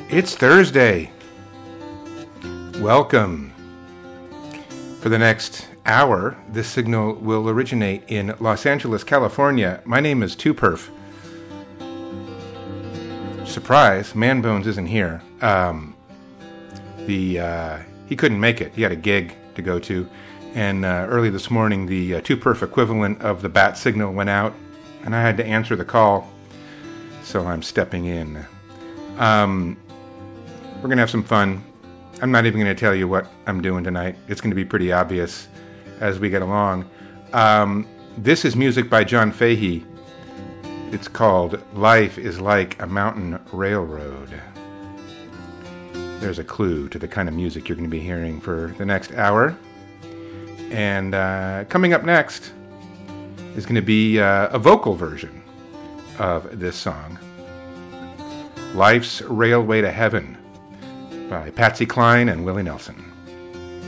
It's Thursday. Welcome. For the next hour, this signal will originate in Los Angeles, California. My name is 2Perf. Surprise, Manbones isn't here. He couldn't make it. He had a gig to go to. And early this morning, the 2Perf equivalent of the bat signal went out, and I had to answer the call. So I'm stepping in. We're going to have some fun. I'm not even going to tell you what I'm doing tonight. It's going to be pretty obvious as we get along. This is music by John Fahey. It's called Life is Like a Mountain Railroad. There's a clue to the kind of music you're going to be hearing for the next hour. And coming up next is going to be a vocal version of this song, Life's Railway to Heaven, by Patsy Cline and Willie Nelson.